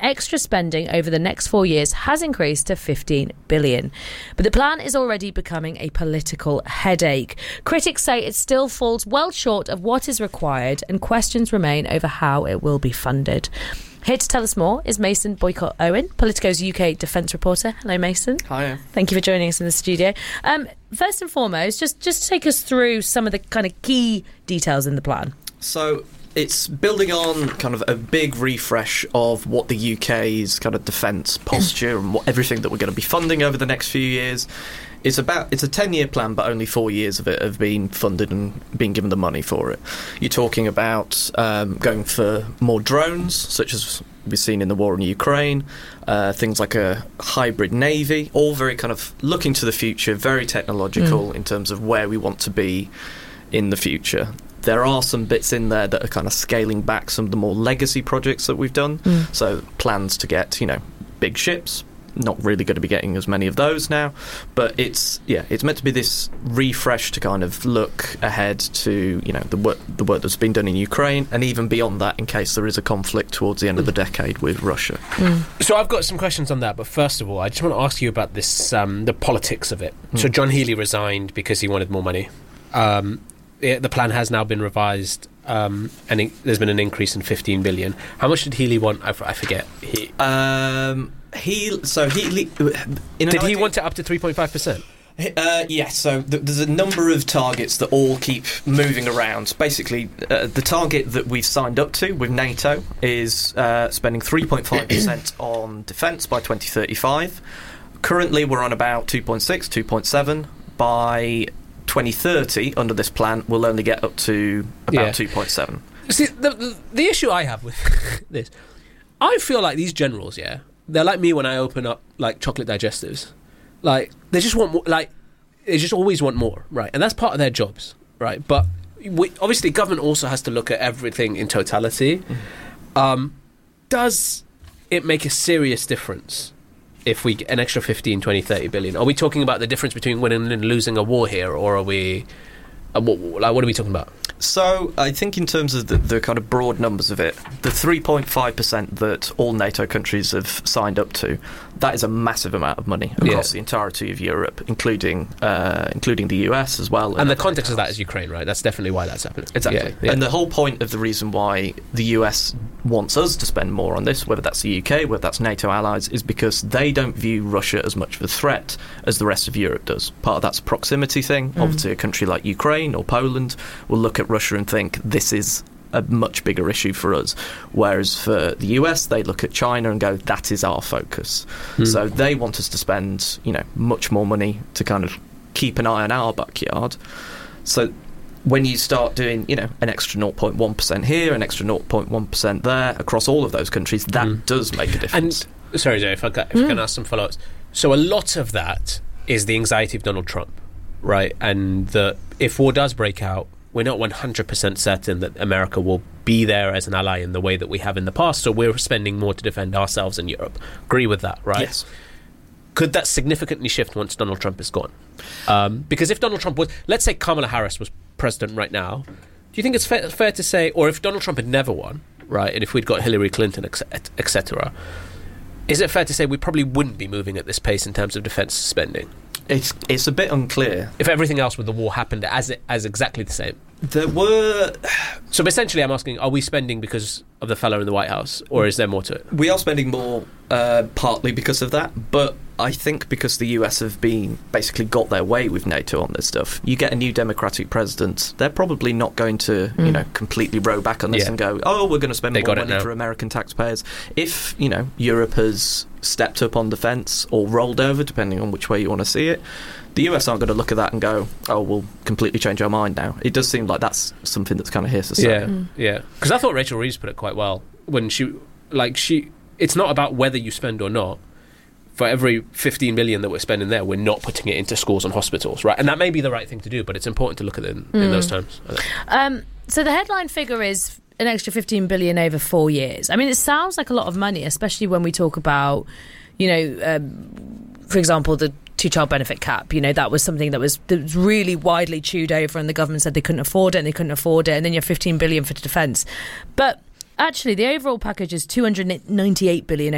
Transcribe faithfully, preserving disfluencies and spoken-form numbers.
extra spending over the next four years has increased to fifteen billion. But the plan is already becoming a political headache. Critics say it still falls well short of what is required, and questions remain over how it will be funded. Here to tell us more is Mason Boycott-Owen, Politico's U K defence reporter. Hello, Mason. Hi. Thank you for joining us in the studio. Um, first and foremost, just, just take us through some of the kind of key details in the plan. So it's building on kind of a big refresh of what the U K's kind of defence posture and what, everything that we're going to be funding over the next few years. It's about it's a ten-year plan, but only four years of it have been funded and been given the money for it. You're talking about um, going for more drones, such as we've seen in the war in Ukraine, uh, things like a hybrid navy, all very kind of looking to the future, very technological mm. in terms of where we want to be in the future. There are some bits in there that are kind of scaling back some of the more legacy projects that we've done. Mm. So plans to get, you know, big ships. Not really going to be getting as many of those now, but it's yeah, it's meant to be this refresh to kind of look ahead to, you know, the work the work that's been done in Ukraine and even beyond that in case there is a conflict towards the end of the decade with Russia. Mm. So I've got some questions on that, but first of all, I just want to ask you about this um, the politics of it. Mm. So John Healey resigned because he wanted more money. Um, it, the plan has now been revised. Um, and it, there's been an increase in fifteen billion. How much did Healey want? I, f- I forget. He, um, he so Healey. Did he idea, want it up to three point five percent? Uh, yes. So th- there's a number of targets that all keep moving around. Basically, uh, the target that we've signed up to with NATO is uh, spending three point five percent on defence by twenty thirty-five. Currently, we're on about two point six, two point seven by twenty thirty. Under this plan, we'll only get up to about yeah. two point seven. See, the, the the issue I have with this, I feel like these generals, yeah, they're like me when I open up like chocolate digestives. Like they just want more, like they just always want more, right? And that's part of their jobs, right? But we, obviously, government also has to look at everything in totality. Mm-hmm. Um, does it make a serious difference if we get an extra fifteen, twenty, thirty billion? Are we talking about the difference between winning and losing a war here, or are we uh, what, like, what are we talking about? So I think in terms of the, the kind of broad numbers of it, the three point five percent that all NATO countries have signed up to, that is a massive amount of money across yeah. the entirety of Europe, including uh, including the U S as well. And, and the context of that is Ukraine, right? That's definitely why that's happening. Exactly. Yeah, yeah. And the whole point of the reason why the U S wants us to spend more on this, whether that's the U K, whether that's NATO allies, is because they don't view Russia as much of a threat as the rest of Europe does. Part of that's a proximity thing. Mm. Obviously, a country like Ukraine or Poland will look at Russia and think this is a much bigger issue for us, whereas for the U S they look at China and go, that is our focus. Mm. So they want us to spend, you know, much more money to kind of keep an eye on our backyard. So when you start doing, you know, an extra zero point one percent here, an extra zero point one percent there across all of those countries, that mm. does make a difference. And sorry, Joe, if I, got, if mm. I can ask some follow-ups. So a lot of that is the anxiety of Donald Trump, right? And that if war does break out, we're not one hundred percent certain that America will be there as an ally in the way that we have in the past, so we're spending more to defend ourselves in Europe. Agree with that, right? Yes. Could that significantly shift once Donald Trump is gone? Um, because if Donald Trump was... Let's say Kamala Harris was president right now. Do you think it's fair, fair to say... Or if Donald Trump had never won, right, and if we'd got Hillary Clinton, et cetera, is it fair to say we probably wouldn't be moving at this pace in terms of defence spending? It's it's a bit unclear. If everything else with the war happened as it, as exactly the same. There were... So essentially I'm asking, are we spending because of the fellow in the White House, or is there more to it? We are spending more uh, partly because of that, but I think because the U S have been basically got their way with NATO on this stuff, you get a new Democratic president, they're probably not going to, mm. you know, completely row back on this yeah. and go, oh, we're going to spend they more money for American taxpayers. If, you know, Europe has stepped up on defence or rolled over, depending on which way you want to see it, the U S aren't going to look at that and go, oh, we'll completely change our mind now. It does seem like that's something that's kind of here to stay. Yeah, mm. yeah. Because I thought Rachel Reeves put it quite well when she, like, she, it's not about whether you spend or not. For every fifteen billion that we're spending there, we're not putting it into schools and hospitals, right? And that may be the right thing to do, but it's important to look at it in, mm. in those terms. Um, so the headline figure is an extra fifteen billion over four years. I mean, it sounds like a lot of money, especially when we talk about, you know, um, for example, the two-child benefit cap. You know, that was something that was, that was really widely chewed over, and the government said they couldn't afford it, and they couldn't afford it, and then you have fifteen billion for defence. But actually, the overall package is two hundred ninety-eight billion